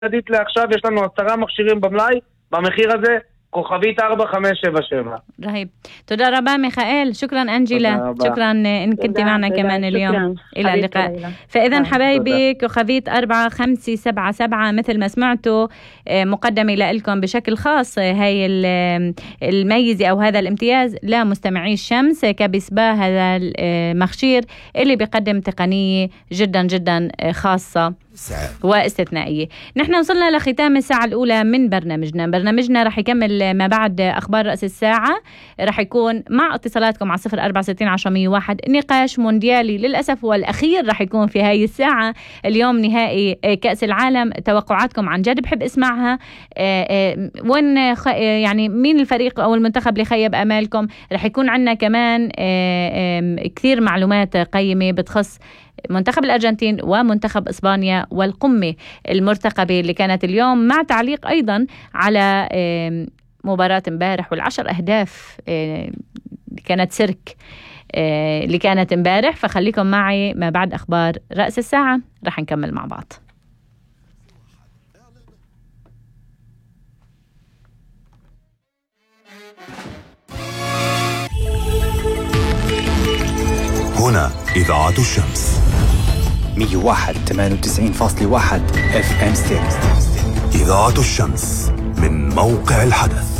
מיידית לעכשיו יש לנו 10 מכשירים במלאי במחיר הזה, כוכבית 4577. رهيب. تודה ربا ميخائيل. شكرا أنجيلا. شكرا إن كنت معنا كمان اليوم. إلى اللقاء. فإذا حبايبي كوخبيت 4577 مثل ما سمعتوا مقدمة لكم بشكل خاص هاي الميزة أو هذا الامتياز لمستمعي الشمس كبسبة. هذا المخشير اللي بيقدم تقنية جدا جدا خاصة واستثنائية. نحن وصلنا لختام الساعة الأولى من برنامجنا رح يكمل ما بعد أخبار رأس الساعة. رح يكون مع اتصالاتكم على 0460 نقاش مونديالي للأسف والأخير رح يكون في هاي الساعة. اليوم نهائي كأس العالم، توقعاتكم عن جد بحب اسمعها. وين يعني مين الفريق أو المنتخب اللي خيب أمالكم؟ رح يكون عنا كمان كثير معلومات قيمة بتخص منتخب الأرجنتين ومنتخب إسبانيا والقمة المرتقبة اللي كانت اليوم، مع تعليق أيضا على مباراة امبارح والعشر أهداف كانت سيرك اللي كانت امبارح. فخليكم معي ما بعد أخبار رأس الساعة رح نكمل مع بعض. هنا إذاعة الشمس 101.98.1 FM ستيريو. إذاعة الشمس من موقع الحدث.